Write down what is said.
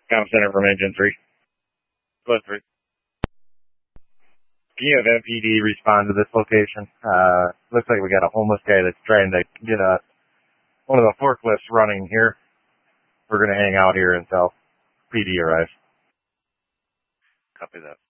Com Center from Engine 3. Split 3. Can you have MPD respond to this location? Looks like we got a homeless guy that's trying to get one of the forklifts running here. We're going to hang out here until PD arrives. Copy that.